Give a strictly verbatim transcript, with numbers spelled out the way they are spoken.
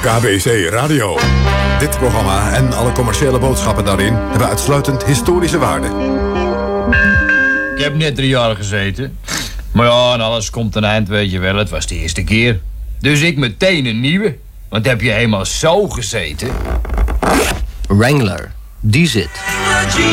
K B C Radio. Dit programma en alle commerciële boodschappen daarin hebben uitsluitend historische waarde. Ik heb net drie jaar gezeten. Maar ja, en alles komt een eind, weet je wel. Het was de eerste keer. Dus ik meteen een nieuwe. Want heb je eenmaal zo gezeten. Wrangler, die zit.